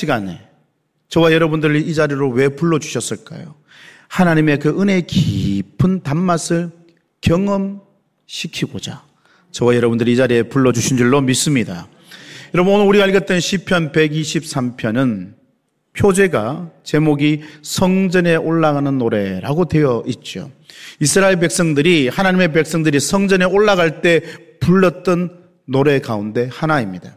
시간에 저와 여러분들을 이 자리로 왜 불러주셨을까요? 하나님의 그 은혜의 깊은 단맛을 경험시키고자 저와 여러분들이 이 자리에 불러주신 줄로 믿습니다. 여러분, 오늘 우리가 읽었던 시편 123편은 표제가 제목이 성전에 올라가는 노래라고 되어 있죠. 이스라엘 백성들이, 하나님의 백성들이 성전에 올라갈 때 불렀던 노래 가운데 하나입니다.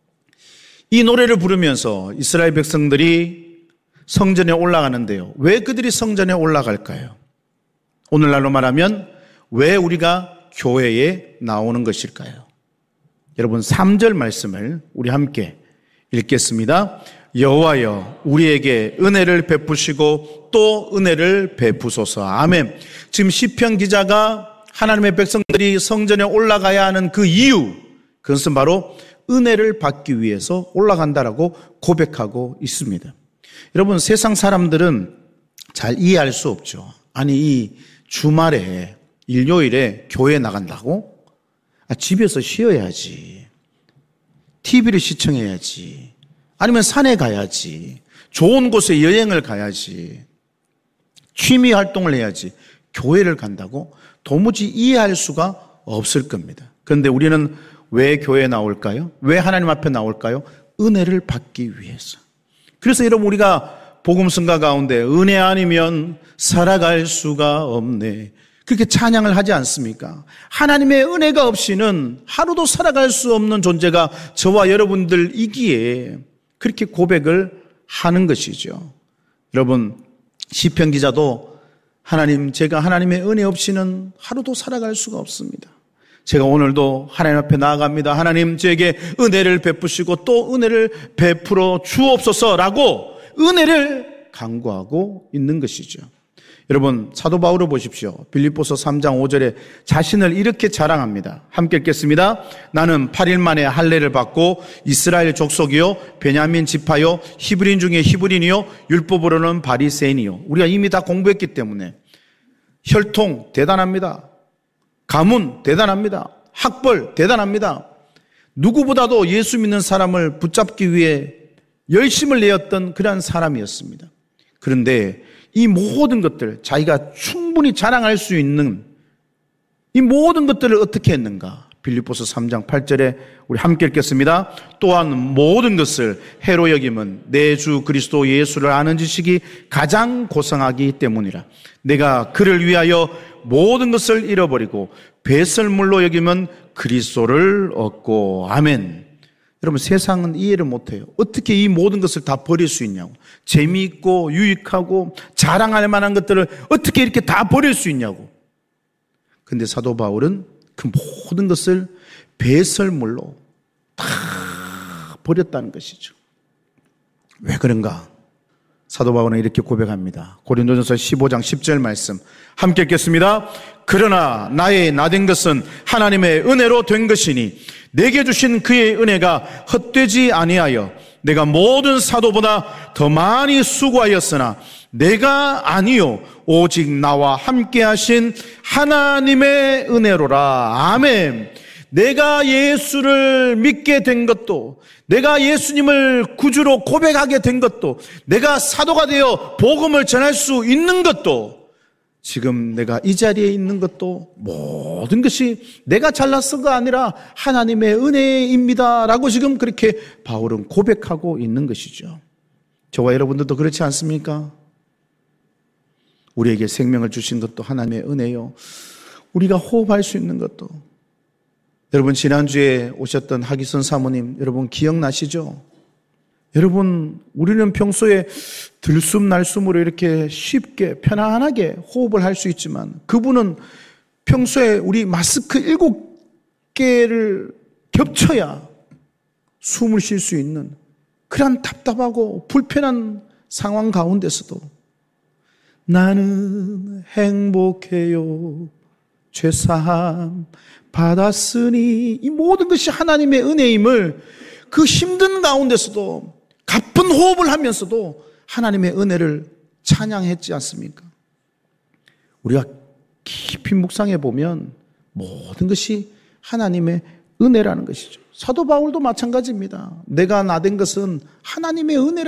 이 노래를 부르면서 이스라엘 백성들이 성전에 올라가는데요. 왜 그들이 성전에 올라갈까요? 오늘날로 말하면 왜 우리가 교회에 나오는 것일까요? 여러분, 3절 말씀을 우리 함께 읽겠습니다. 여호와여 우리에게 은혜를 베푸시고 또 은혜를 베푸소서. 아멘. 지금 시편 기자가 하나님의 백성들이 성전에 올라가야 하는 그 이유, 그것은 바로 은혜를 받기 위해서 올라간다라고 고백하고 있습니다. 여러분, 세상 사람들은 잘 이해할 수 없죠. 아니, 이 주말에 일요일에 교회 나간다고? 집에서 쉬어야지. TV를 시청해야지. 아니면 산에 가야지. 좋은 곳에 여행을 가야지. 취미 활동을 해야지. 교회를 간다고? 도무지 이해할 수가 없을 겁니다. 그런데 우리는 왜 교회에 나올까요? 왜 하나님 앞에 나올까요? 은혜를 받기 위해서. 그래서 여러분, 우리가 복음성가 가운데 은혜 아니면 살아갈 수가 없네, 그렇게 찬양을 하지 않습니까? 하나님의 은혜가 없이는 하루도 살아갈 수 없는 존재가 저와 여러분들이기에 그렇게 고백을 하는 것이죠. 여러분, 시편 기자도 하나님, 제가 하나님의 은혜 없이는 하루도 살아갈 수가 없습니다. 제가 오늘도 하나님 앞에 나아갑니다. 하나님, 저에게 은혜를 베푸시고 또 은혜를 베풀어 주옵소서라고 은혜를 간구하고 있는 것이죠. 여러분, 사도 바울을 보십시오. 빌립보서 3장 5절에 자신을 이렇게 자랑합니다. 함께 읽겠습니다. 나는 8일 만에 할례를 받고 이스라엘 족속이요 베냐민 지파요 히브리인 중에 히브리인이요 율법으로는 바리새인이요. 우리가 이미 다 공부했기 때문에 혈통 대단합니다. 가문 대단합니다. 학벌 대단합니다. 누구보다도 예수 믿는 사람을 붙잡기 위해 열심을 내었던 그러한 사람이었습니다. 그런데 이 모든 것들, 자기가 충분히 자랑할 수 있는 이 모든 것들을 어떻게 했는가? 빌립보서 3장 8절에 우리 함께 읽겠습니다. 또한 모든 것을 해로 여김은 내 주 그리스도 예수를 아는 지식이 가장 고상하기 때문이라. 내가 그를 위하여 모든 것을 잃어버리고 배설물로 여기면 그리스도를 얻고. 아멘. 여러분, 세상은 이해를 못해요. 어떻게 이 모든 것을 다 버릴 수 있냐고. 재미있고 유익하고 자랑할 만한 것들을 어떻게 이렇게 다 버릴 수 있냐고. 근데 사도 바울은 그 모든 것을 배설물로 다 버렸다는 것이죠. 왜 그런가? 사도 바울은 이렇게 고백합니다. 고린도전서 15장 10절 말씀 함께 읽겠습니다. 그러나 나의 나된 것은 하나님의 은혜로 된 것이니 내게 주신 그의 은혜가 헛되지 아니하여 내가 모든 사도보다 더 많이 수고하였으나 내가 아니요 오직 나와 함께 하신 하나님의 은혜로라. 아멘. 내가 예수를 믿게 된 것도, 내가 예수님을 구주로 고백하게 된 것도, 내가 사도가 되어 복음을 전할 수 있는 것도, 지금 내가 이 자리에 있는 것도 모든 것이 내가 잘났어가 아니라 하나님의 은혜입니다 라고 지금 그렇게 바울은 고백하고 있는 것이죠. 저와 여러분들도 그렇지 않습니까? 우리에게 생명을 주신 것도 하나님의 은혜요, 우리가 호흡할 수 있는 것도. 여러분, 지난주에 오셨던 하기선 사모님 여러분 기억나시죠? 여러분, 우리는 평소에 들숨 날숨으로 이렇게 쉽게 편안하게 호흡을 할 수 있지만 그분은 평소에 우리 마스크 7개를 겹쳐야 숨을 쉴 수 있는 그런 답답하고 불편한 상황 가운데서도 나는 행복해요, 죄사함 받았으니, 이 모든 것이 하나님의 은혜임을 그 힘든 가운데서도 가쁜 호흡을 하면서도 하나님의 은혜를 찬양했지 않습니까? 우리가 깊이 묵상해 보면 모든 것이 하나님의 은혜라는 것이죠. 사도 바울도 마찬가지입니다. 내가 나된 것은 하나님의 은혜라는